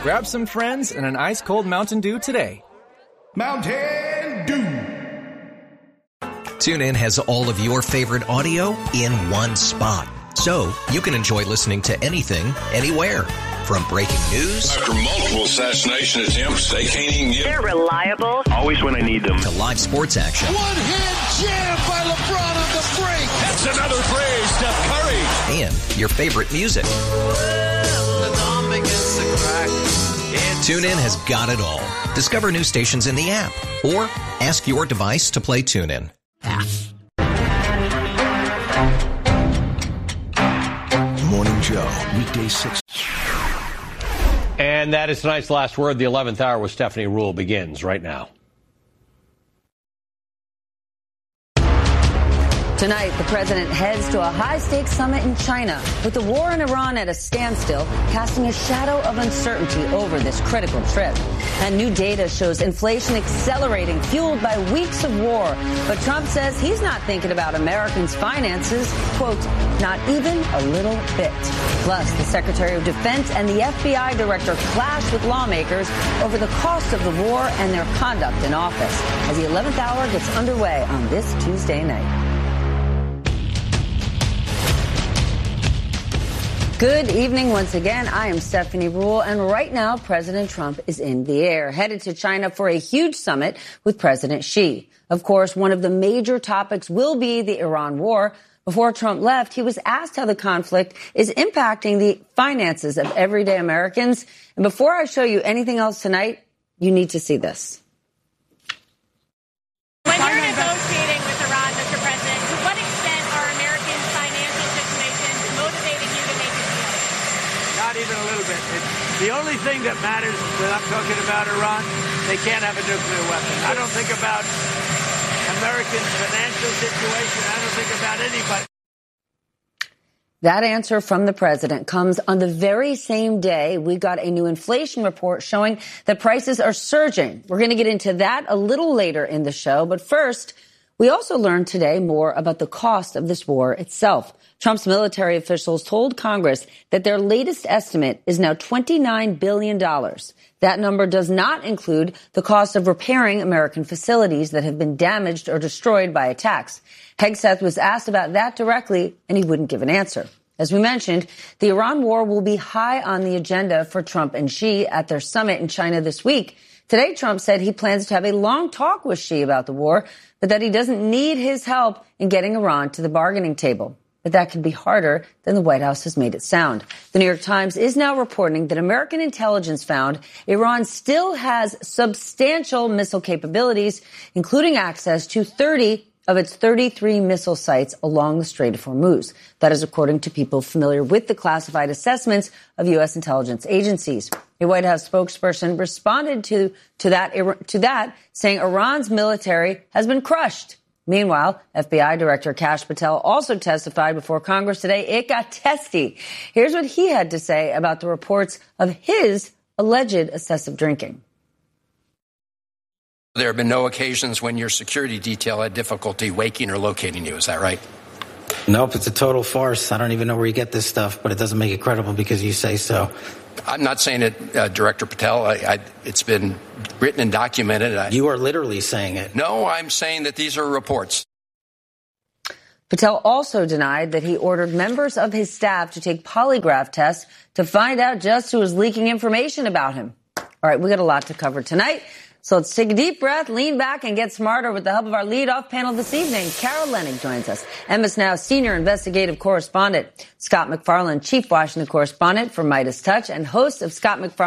Grab some friends and an ice-cold Mountain Dew today. Mountain Dew. TuneIn has all of your favorite audio in one spot. So you can enjoy listening to anything, anywhere. From breaking news. After multiple assassination attempts, they can't even get... They're reliable. Always when I need them. To live sports action. One-hand jam by LeBron on the break. That's another phrase, Steph Curry. And your favorite music. TuneIn has got it all. Discover new stations in the app. Or ask your device to play TuneIn. Morning Joe, weekday 6. And that is tonight's last word. The 11th hour with Stephanie Ruhle begins right now. Tonight, the president heads to a high-stakes summit in China, with the war in Iran at a standstill, casting a shadow of uncertainty over this critical trip. And new data shows inflation accelerating, fueled by weeks of war. But Trump says he's not thinking about Americans' finances, quote, not even a little bit. Plus, the Secretary of Defense and the FBI director clash with lawmakers over the cost of the war and their conduct in office, as the 11th hour gets underway on this Tuesday night. Good evening once again. I am Stephanie Ruhle, and right now President Trump is in the air, headed to China for a huge summit with President Xi. Of course, one of the major topics will be the Iran war. Before Trump left, he was asked how the conflict is impacting the finances of everyday Americans. And before I show you anything else tonight, you need to see this. When you're negotiating with Iran, Mr. President, to what extent are Americans' financial situations motivating you to make a deal? Not even a little bit. The only thing that matters when I'm talking about Iran, they can't have a nuclear weapon. I don't think about Americans' financial situation. I don't think about anybody. That answer from the president comes on the very same day we got a new inflation report showing that prices are surging. We're going to get into that a little later in the show. But first, we also learned today more about the cost of this war itself. Trump's military officials told Congress that their latest estimate is now $29 billion. That number does not include the cost of repairing American facilities that have been damaged or destroyed by attacks. Hegseth was asked about that directly, and he wouldn't give an answer. As we mentioned, the Iran war will be high on the agenda for Trump and Xi at their summit in China this week. Today, Trump said he plans to have a long talk with Xi about the war, but that he doesn't need his help in getting Iran to the bargaining table. But that could be harder than the White House has made it sound. The New York Times is now reporting that American intelligence found Iran still has substantial missile capabilities, including access to 30 of its 33 missile sites along the Strait of Hormuz. That is according to people familiar with the classified assessments of U.S. intelligence agencies. A White House spokesperson responded to that, saying Iran's military has been crushed. Meanwhile, FBI Director Kash Patel also testified before Congress today. It got testy. Here's what he had to say about the reports of his alleged excessive drinking. There have been no occasions when your security detail had difficulty waking or locating you. Is that right? Nope, it's a total farce. I don't even know where you get this stuff, but it doesn't make it credible because you say so. I'm not saying it, Director Patel. It's been written and documented. You are literally saying it. No, I'm saying that these are reports. Patel also denied that he ordered members of his staff to take polygraph tests to find out just who was leaking information about him. All right, we got a lot to cover tonight. So let's take a deep breath, lean back, and get smarter with the help of our lead-off panel this evening. Carol Leonnig joins us. MS Now senior investigative correspondent. Scott MacFarlane, chief Washington correspondent for Midas Touch and host of Scott MacFarlane